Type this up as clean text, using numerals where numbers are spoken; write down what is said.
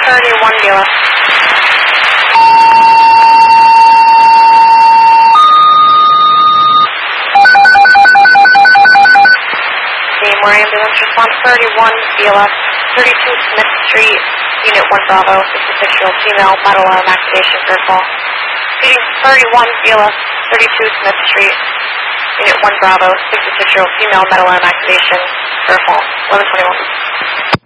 31 BLS. Seymour Ambulance Response 31 BLS, 32 Smith Street, Unit 1 Bravo, 56-year-old female, vital alarm activation, third call. Repeating 31 BLS, 32 Smith Street, Unit 1 Bravo, 56-year-old female, metal arm activation, third call, 1121.